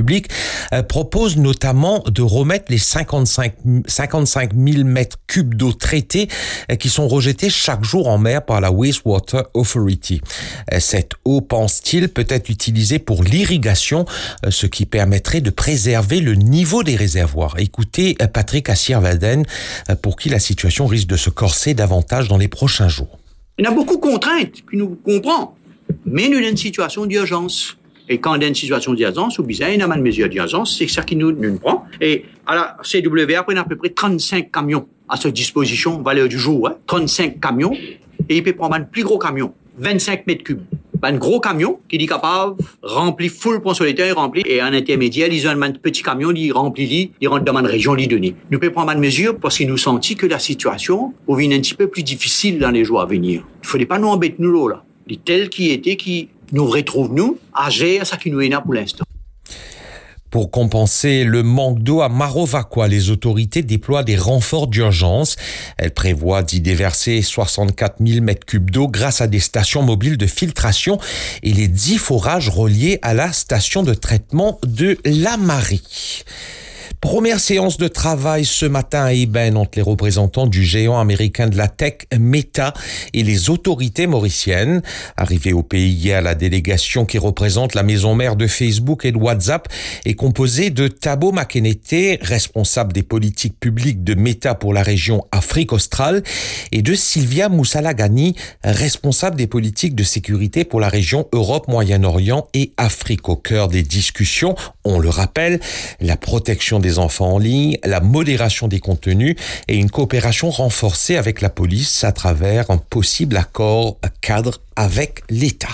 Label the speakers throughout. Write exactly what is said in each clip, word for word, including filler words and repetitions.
Speaker 1: publique euh, propose notamment de remettre les cinquante-cinq mille mètres cubes d'eau traitée euh, qui sont rejetés chaque jour en mer par la Wastewater Authority. Euh, cette eau, pense-t-il, peut être utilisée pour l'irrigation, euh, ce qui permettrait de préserver le niveau des réservoirs. Écoutez euh, Patrick Assierwaden, euh, pour qui la situation risque de se corser davantage dans les prochains jours.
Speaker 2: Il y a beaucoup de contraintes, qui nous comprend, mais nous avons une situation d'urgence. Et quand il y a une situation d'urgence, ou bien il y a une mesure d'urgence, c'est ça qui nous, nous prend. Et à la C W R, on a à peu près trente-cinq camions à sa disposition, valeur du jour, hein, trente-cinq camions, et il peut prendre un plus gros camion, vingt-cinq mètres cubes. Un gros camion qui est capable remplir full point solitaire, il remplit, et un intermédiaire, ils ont un petit camion, il remplit, il rentre dans une région, il donne. Nous pouvons prendre une mesure parce qu'il nous sentit que la situation devient un petit peu plus difficile dans les jours à venir. Il ne fallait pas nous embêter nous là. Les tels qui étaient, qui nous retrouvent nous, à gérer ça qui nous est là pour l'instant.
Speaker 1: Pour compenser le manque d'eau à Marovaquois, les autorités déploient des renforts d'urgence. Elles prévoient d'y déverser soixante-quatre mille mètres cubes d'eau grâce à des stations mobiles de filtration et les dix forages reliés à la station de traitement de la Marie. Première séance de travail ce matin à Eben entre les représentants du géant américain de la tech Meta et les autorités mauriciennes. Arrivée au pays hier, la délégation qui représente la maison mère de Facebook et de WhatsApp est composée de Thabo Makenete, responsable des politiques publiques de Meta pour la région Afrique australe, et de Sylvia Moussalagani, responsable des politiques de sécurité pour la région Europe, Moyen-Orient et Afrique. Au cœur des discussions, on le rappelle, la protection des enfants en ligne, la modération des contenus et une coopération renforcée avec la police à travers un possible accord cadre avec l'État.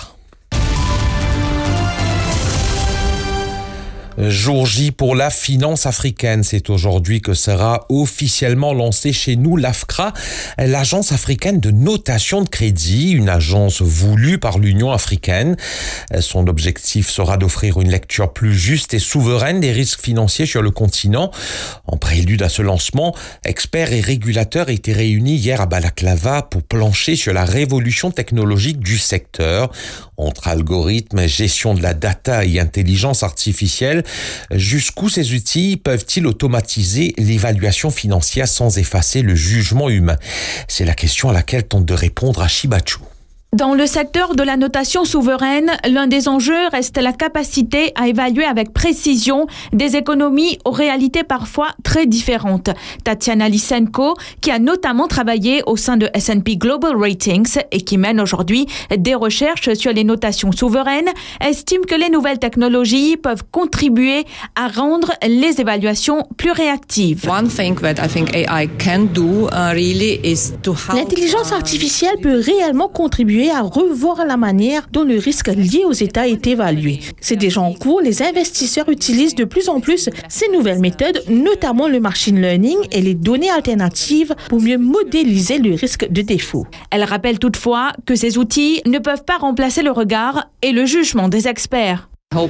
Speaker 1: Jour J pour la finance africaine. C'est aujourd'hui que sera officiellement lancée chez nous l'AFCRA, l'agence africaine de notation de crédit, une agence voulue par l'Union africaine. Son objectif sera d'offrir une lecture plus juste et souveraine des risques financiers sur le continent. En prélude à ce lancement, experts et régulateurs étaient réunis hier à Balaklava pour plancher sur la révolution technologique du secteur. Entre algorithmes, gestion de la data et intelligence artificielle, jusqu'où ces outils peuvent-ils automatiser l'évaluation financière sans effacer le jugement humain? C'est la question à laquelle tente de répondre Ashibachu.
Speaker 3: Dans le secteur de la notation souveraine, l'un des enjeux reste la capacité à évaluer avec précision des économies aux réalités parfois très différentes. Tatiana Lysenko, qui a notamment travaillé au sein de S and P Global Ratings et qui mène aujourd'hui des recherches sur les notations souveraines, estime que les nouvelles technologies peuvent contribuer à rendre les évaluations plus réactives.
Speaker 4: One thing that I think A I can do uh, really is to help.
Speaker 5: L'intelligence artificielle peut réellement contribuer à revoir la manière dont le risque lié aux États est évalué. C'est déjà en cours, les investisseurs utilisent de plus en plus ces nouvelles méthodes, notamment le machine learning et les données alternatives pour mieux modéliser le risque de défaut.
Speaker 3: Elle rappelle toutefois que ces outils ne peuvent pas remplacer le regard et le jugement des experts.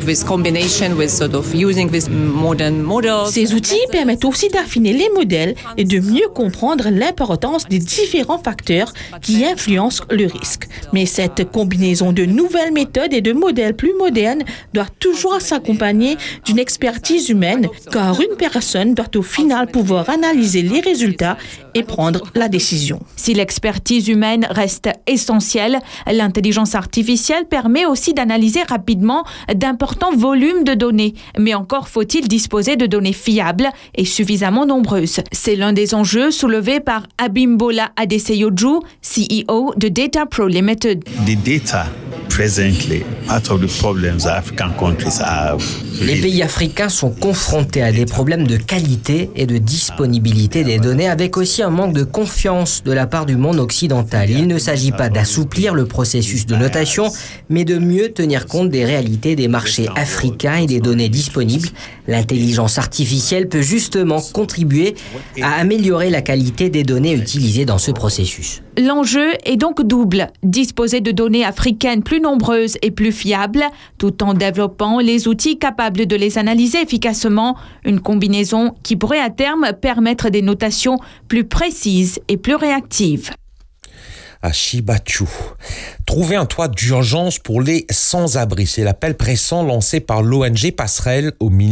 Speaker 5: Ces outils permettent aussi d'affiner les modèles et de mieux comprendre l'importance des différents facteurs qui influencent le risque. Mais cette combinaison de nouvelles méthodes et de modèles plus modernes doit toujours s'accompagner d'une expertise humaine, car une personne doit au final pouvoir analyser les résultats et prendre la décision.
Speaker 3: Si l'expertise humaine reste essentielle, l'intelligence artificielle permet aussi d'analyser rapidement d'importants volumes de données. Mais encore faut-il disposer de données fiables et suffisamment nombreuses. C'est l'un des enjeux soulevés par Abimbola Adeseyoju, C E O de Data Pro Limited.
Speaker 6: The data presently, part of the problems African countries have.
Speaker 7: Les pays africains sont confrontés à des problèmes de qualité et de disponibilité des données, avec aussi un manque de confiance de la part du monde occidental. Il ne s'agit pas d'assouplir le processus de notation, mais de mieux tenir compte des réalités des marchés africains et des données disponibles. L'intelligence artificielle peut justement contribuer à améliorer la qualité des données utilisées dans ce processus.
Speaker 3: L'enjeu est donc double, disposer de données africaines plus nombreuses et plus fiables, tout en développant les outils capables de les analyser efficacement, une combinaison qui pourrait à terme permettre des notations plus précises et plus réactives.
Speaker 1: À Chibachu. Trouver un toit d'urgence pour les sans-abri, c'est l'appel pressant lancé par l'O N G Passerelle au ministère.